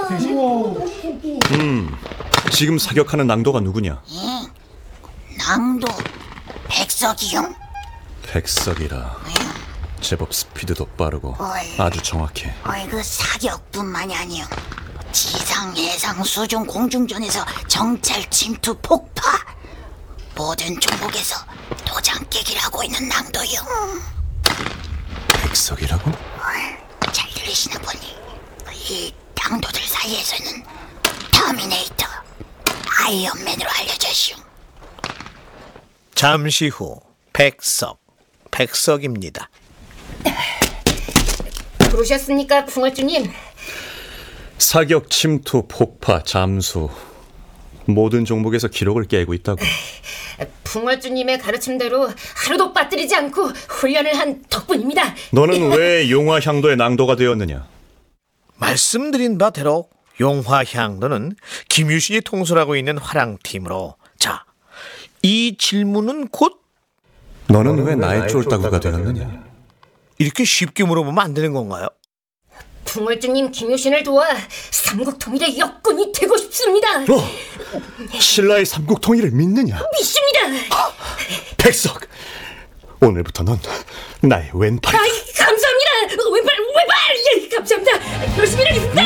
지금 사격하는 낭도가 누구냐? 낭도 백석이요. 백석이라. 제법 스피드도 빠르고 아주 정확해. 그 사격뿐만이 아니요. 지상, 해상, 수중, 공중전에서 정찰, 침투, 폭파 모든 종목에서 도장 깨기를 하고 있는 낭도요. 백석이라고? 잘 들리시나 보니 이 낭도들 사이에서는 터미네이터, 아이언맨으로 알려졌슈. 잠시 후 백석입니다. 부르셨습니까, 풍월주님? 사격, 침투, 폭파, 잠수 모든 종목에서 기록을 깨고 있다고. 풍월주님의 가르침대로 하루도 빠뜨리지 않고 훈련을 한 덕분입니다. 너는 왜 용화향도의 낭도가 되었느냐? 말씀드린 바대로 용화향도는 김유신이 통솔하고 있는 화랑팀으로. 자, 이 질문은 곧 너는 왜 나의 쫄따구가 되었느냐? 이렇게 쉽게 물어보면 안 되는 건가요? 풍월주님 김효신을 도와 삼국통일의 역군이 되고 싶습니다. 신라의 삼국통일을 믿느냐? 믿습니다. 백석, 오늘부터 넌 나의 왼팔이다. 감사합니다. 왼발, 예, 감사합니다. 열심히 하겠습니다.